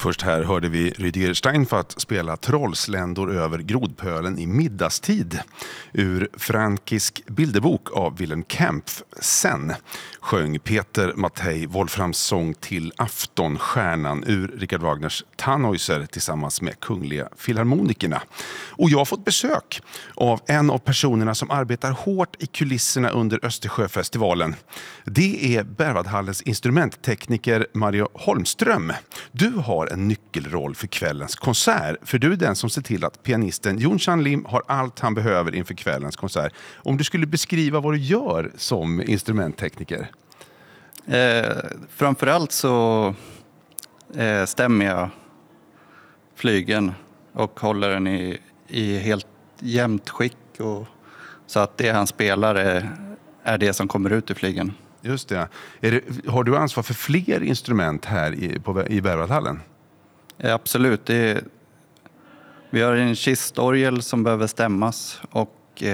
Först här hörde vi Rüdiger Steinfatt spela Trollsländor över Grodpölen i middagstid. Ur frankisk bilderbok av Wilhelm Kempf. Sen sjöng Peter Mattei Wolframs sång till Aftonstjärnan ur Richard Wagners Tannhäuser tillsammans med Kungliga Filharmonikerna. Och jag har fått besök av en av personerna som arbetar hårt i kulisserna under Östersjöfestivalen. Det är Berwaldhallens instrumenttekniker Mario Holmström. Du har en nyckelroll för kvällens konsert, för du är den som ser till att pianisten Jung-Chan Lim har allt han behöver inför kvällens konsert. Om du skulle beskriva vad du gör som instrumenttekniker? Framförallt så stämmer jag flygen och håller den i helt jämnt skick, och så att det han spelar är det som kommer ut i flygen. Just det. Har du ansvar för fler instrument här i Berwaldhallen? Absolut. Vi har en kistorgel som behöver stämmas och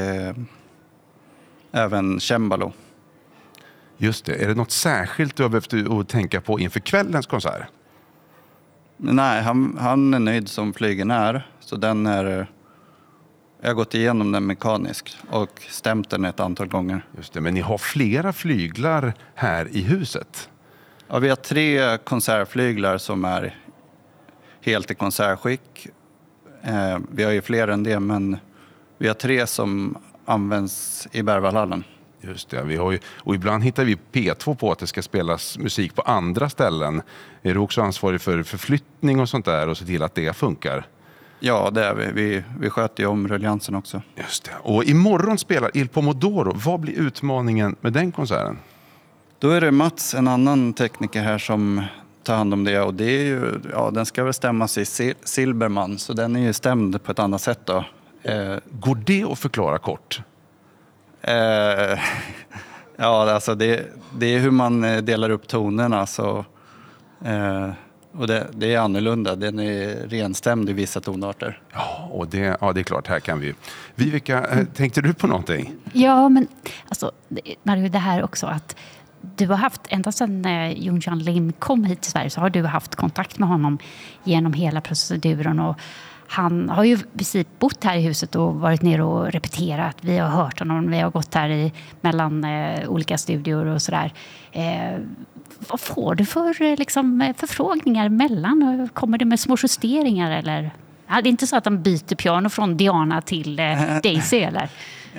även cembalo. Just det. Är det något särskilt du har behövt att tänka på inför kvällens konsert? Nej, han är nöjd som flygen är. Så jag har gått igenom den mekaniskt och stämt den ett antal gånger. Just det, men ni har flera flyglar här i huset. Ja, vi har 3 konsertflyglar som är helt i konsertskick. Vi har ju fler än det, men vi har 3 som används i Berwaldhallen. Just det, och ibland hittar vi P2 på att det ska spelas musik på andra ställen. Är du också ansvarig för förflyttning och sånt där och se till att det funkar? Ja, det är vi. Vi sköter ju om ruljansen också. Just det. Och imorgon spelar Il Pomodoro. Vad blir utmaningen med den konserten? Då är det Mats, en annan tekniker här, som tar hand om det. Och det är ju, den ska väl stämmas i Silberman, så den är ju stämd på ett annat sätt då. Går det att förklara kort? Ja, alltså det är hur man delar upp tonerna. Så, och det är annorlunda. Den är renstämd i vissa tonarter. Ja, och det är klart, här kan vi. Viveka, tänkte du på någonting? Ja, men alltså, Mario, det här också att du har haft, ända sedan Jung-Chan Lim kom hit till Sverige, så har du haft kontakt med honom genom hela proceduren, och han har ju i princip bott här i huset och varit ner och repeterat. Vi har hört honom, vi har gått här mellan olika studior och sådär. Vad får du för förfrågningar emellan? Kommer det med små justeringar eller? Ja, det är inte så att han byter piano från Diana till Daisy eller?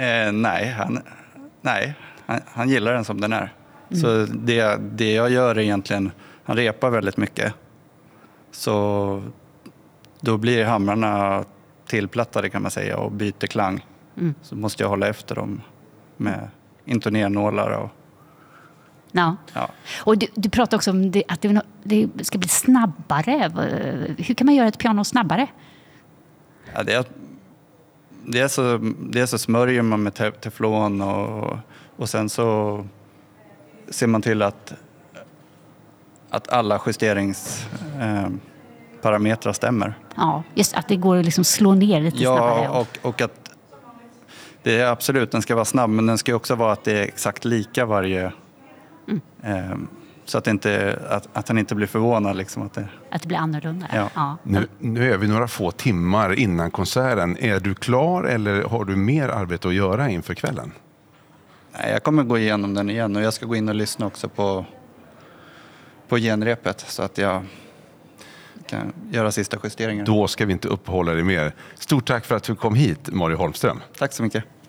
Nej, han gillar den som den är. Så det jag gör är egentligen, han repar väldigt mycket. Så då blir hamrarna tillplattade, kan man säga, och byter klang. Så måste jag hålla efter dem med intonernålar. Och ja. Och du pratar också om att det ska bli snabbare. Hur kan man göra ett piano snabbare? Ja, det är så smörjer man med teflon och sen så ser man till att alla justeringsparametrar stämmer. Ja, just att det går att liksom slå ner lite snabbare. Ja, och att det är absolut, den ska vara snabb, men den ska också vara att det är exakt lika varje. Så att han inte blir förvånad. Liksom, att det blir annorlunda. Ja. Nu är vi några få timmar innan konserten. Är du klar eller har du mer arbete att göra inför kvällen? Nej, jag kommer gå igenom den igen, och jag ska gå in och lyssna också på genrepet så att jag kan göra sista justeringar. Då ska vi inte uppehålla dig mer. Stort tack för att du kom hit, Mario Holmström. Tack så mycket.